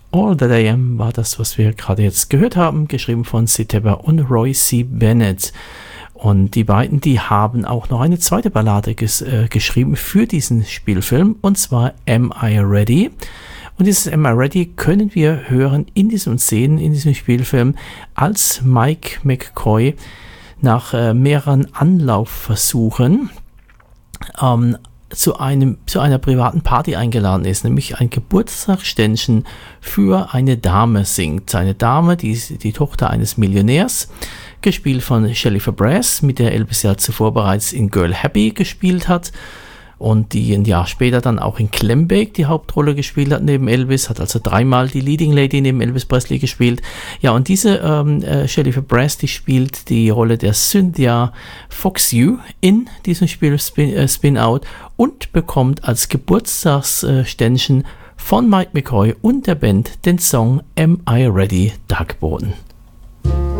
All That I Am war das, was wir gerade jetzt gehört haben, geschrieben von Sid Tepper und Roy C. Bennett. Und die beiden, die haben auch noch eine zweite Ballade geschrieben für diesen Spielfilm, und zwar Am I Ready? Und dieses Am I Ready können wir hören in diesem Szenen, in diesem Spielfilm, als Mike McCoy nach mehreren Anlaufversuchen zu einer privaten Party eingeladen ist, nämlich ein Geburtstagsständchen für eine Dame singt. Eine Dame, die ist die Tochter eines Millionärs, gespielt von Shelley Fabares, mit der Elvis ja zuvor bereits in Girl Happy gespielt hat und die ein Jahr später dann auch in Clambake die Hauptrolle gespielt hat neben Elvis, hat also 3-mal die Leading Lady neben Elvis Presley gespielt. Ja, und diese Shelley Fabares, die spielt die Rolle der Cynthia Foxew in diesem Spiel Spin Out und bekommt als Geburtstagsständchen von Mike McCoy und der Band den Song Am I Ready dargeboten.